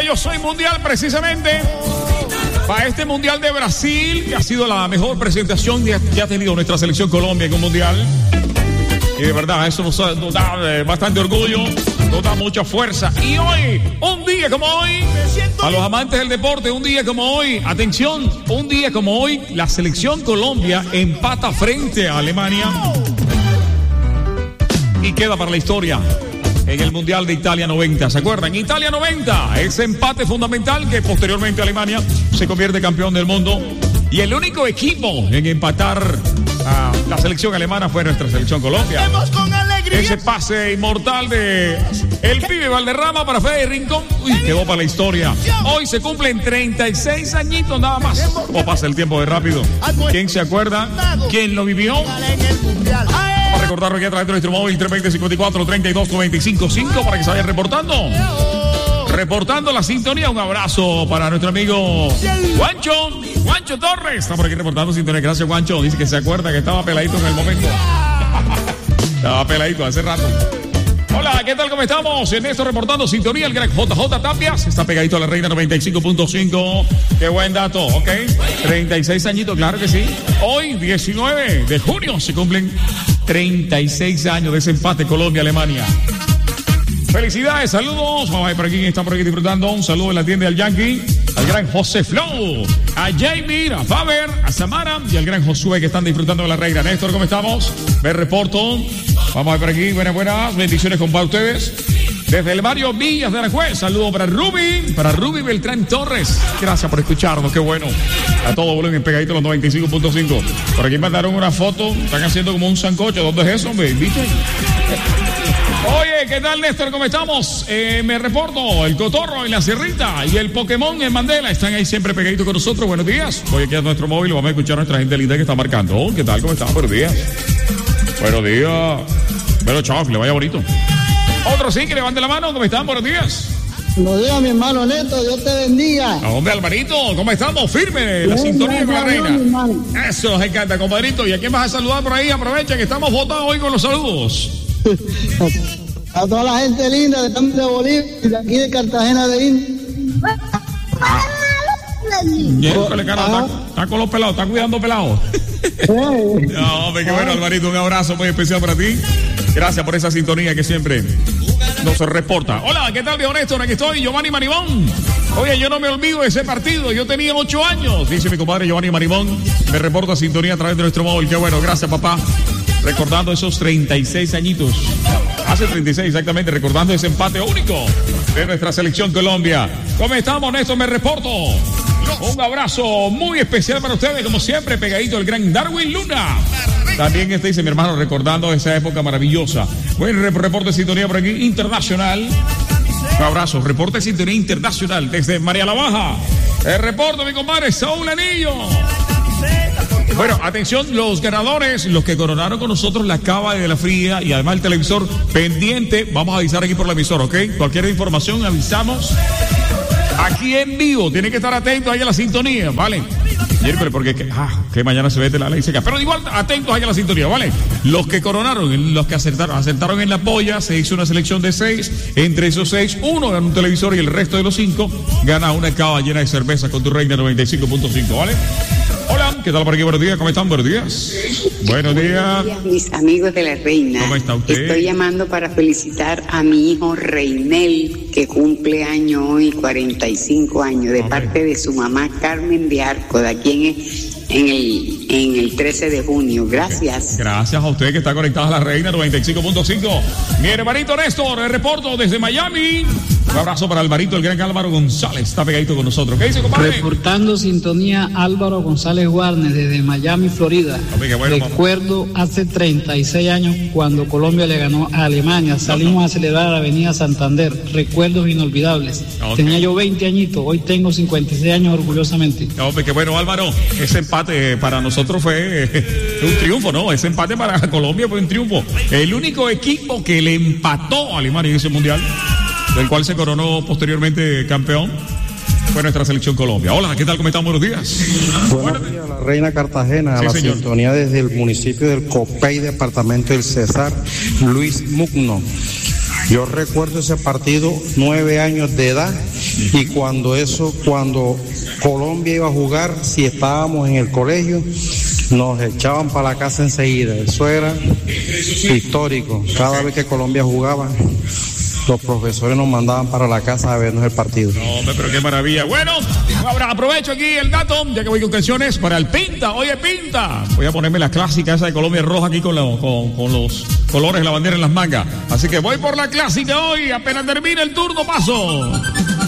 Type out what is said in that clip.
Yo Soy Mundial, precisamente para este Mundial de Brasil, que ha sido la mejor presentación que ha tenido nuestra selección Colombia en un Mundial. Y de verdad, eso nos da bastante orgullo, nos da mucha fuerza. Y hoy, un día como hoy, a los amantes del deporte, un día como hoy, atención, un día como hoy, la selección Colombia empata frente a Alemania y queda para la historia en el Mundial de Italia 90. ¿Se acuerdan? Italia 90, ese empate fundamental que posteriormente Alemania se convierte campeón del mundo. Y el único equipo en empatar a la selección alemana fue nuestra selección Colombia. Ese pase inmortal de el pibe Valderrama para Fede Rincón, quedó para la historia. Hoy se cumplen 36 añitos nada más. ¿Cómo pasa el tiempo de rápido? ¿Quién se acuerda? ¿Quién lo vivió? Vamos a recordarlo aquí a través de nuestro móvil 320-54-32-95-5 para que se vayan reportando la sintonía. Un abrazo para nuestro amigo Juancho Torres. Está por aquí reportando sintonía. Gracias, Juancho. Dice que se acuerda que estaba peladito en el momento. Estaba peladito hace rato. Hola, ¿qué tal? ¿Cómo estamos? Ernesto reportando sintonía. El gran JJ Tapias está pegadito a la Reina 95.5. Qué buen dato, ¿ok? 36 añitos, claro que sí. Hoy, 19 de junio, se cumplen 36 años de ese empate Colombia-Alemania. Felicidades, saludos. Vamos a ver por aquí, está por aquí disfrutando. Un saludo en la tienda del Yankee, al gran José Flow, a Jamie, a Faber, a Samara y al gran Josué que están disfrutando de la Reina. Néstor, ¿cómo estamos? Me reporto. Vamos a ver por aquí, buenas, bendiciones para ustedes. Desde el barrio Villas de Aranjuez, saludo para Ruby Beltrán Torres. Gracias por escucharnos, qué bueno. A todo volumen pegadito los 95.5. Por aquí mandaron una foto, están haciendo como un sancocho. ¿Dónde es eso, hombre? ¿Viste? Oye, ¿qué tal, Néstor? ¿Cómo estamos? Me reporto, el Cotorro en la Sierrita y el Pokémon en Mandela están ahí siempre pegaditos con nosotros. Buenos días. Hoy aquí a nuestro móvil vamos a escuchar a nuestra gente linda que está marcando. Oh, ¿qué tal? ¿Cómo están? Buenos días. Buenos días. Bueno, chao, que le vaya bonito. Otro sí, que levante la mano. ¿Cómo están? Buenos días. Buenos días, mi hermano Neto. Dios te bendiga. Hombre, Alvarito, ¿cómo estamos? Firme, la sintonía con la Reina. Eso nos encanta, compadrito. ¿Y a quién vas a saludar por ahí? Aprovecha que estamos votados hoy con los saludos. A toda la gente linda de Bolivia y de aquí de Cartagena de India. Está con los pelados, está cuidando pelados. No, hombre, qué bueno, Alvarito, un abrazo muy especial para ti. Gracias por esa sintonía que siempre nos reporta. Hola, ¿qué tal, viejo Néstor? Aquí estoy, Giovanni Maribón. Oye, yo no me olvido de ese partido, yo tenía 8 años, dice mi compadre Giovanni Maribón. Me reporta sintonía a través de nuestro móvil. Qué bueno, gracias, papá. Recordando esos 36 añitos. Hace 36 exactamente, recordando ese empate único de nuestra selección Colombia. ¿Cómo estamos, Néstor? Me reporto. Un abrazo muy especial para ustedes, como siempre, pegadito el gran Darwin Luna. También dice mi hermano, recordando esa época maravillosa. Buen reporte de sintonía por aquí, internacional. Un abrazo, reporte de sintonía internacional desde María la Baja. El reporte, mi compadre, Saúl Anillo. Bueno, atención, los ganadores, los que coronaron con nosotros la cava de la fría y además el televisor pendiente, vamos a avisar aquí por la emisora, ¿ok? Cualquier información avisamos aquí en vivo, tienen que estar atentos ahí a la sintonía, ¿vale? Miércoles, porque que mañana se vete la ley seca, pero igual atentos ahí a la sintonía, ¿vale? Los que coronaron, los que acertaron en la polla, se hizo una selección de 6, entre esos 6, uno gana un televisor y el resto de los 5 gana una cava llena de cerveza con tu Reina 95.5, ¿vale? Hola, ¿qué tal por aquí? Buenos días, ¿cómo están? Buenos días. Buenos días. Buenos días, mis amigos de la Reina. ¿Cómo está usted? Estoy llamando para felicitar a mi hijo Reinel, que cumple año hoy, 45 años, de parte de su mamá Carmen de Arco, de aquí en el 13 de junio. Gracias. Gracias a usted que está conectado a la Reina 95.5. Mi hermanito Néstor, el reporto desde Miami. Un abrazo para Alvarito, el gran Álvaro González, está pegadito con nosotros. ¿Qué dice, compadre? Reportando sintonía Álvaro González Warnes desde Miami, Florida. Bueno, recuerdo hace 36 años cuando Colombia le ganó a Alemania. Salimos a celebrar a la Avenida Santander. Recuerdos inolvidables. Tenía yo 20 añitos, hoy tengo 56 años orgullosamente. Hombre, qué bueno, Álvaro. Ese empate para nosotros fue un triunfo, ¿no? Ese empate para Colombia fue un triunfo. El único equipo que le empató a Alemania en ese mundial, del cual se coronó posteriormente campeón, fue nuestra selección Colombia. Hola, ¿qué tal? ¿Cómo están? Buenos días. Buenos días, la Reina Cartagena, sí, a la señor. sintonía desde el municipio del Copey, departamento del Cesar, Luis Mugno. Yo recuerdo ese partido, 9 años de edad, y cuando Colombia iba a jugar, si estábamos en el colegio, nos echaban para la casa enseguida. Eso era histórico. Cada vez que Colombia jugaba, los profesores nos mandaban para la casa a vernos el partido. No, pero qué maravilla. Bueno, ahora aprovecho aquí el dato, ya que voy con canciones para el Pinta. Oye, Pinta, voy a ponerme la clásica esa de Colombia roja aquí con los colores de la bandera en las mangas. Así que voy por la clásica hoy. Apenas termine el turno, paso.